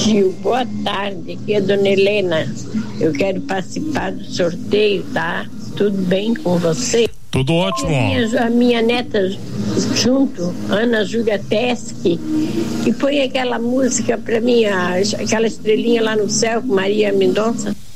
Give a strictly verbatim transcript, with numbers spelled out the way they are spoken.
Gil, boa tarde, aqui é a dona Helena. Eu quero participar do sorteio, tá? Tudo bem com você? Tudo ótimo. A minha, a minha neta junto, Ana Júlia Teschi, que põe aquela música pra mim, a, aquela estrelinha lá no céu com Maria Mendonça.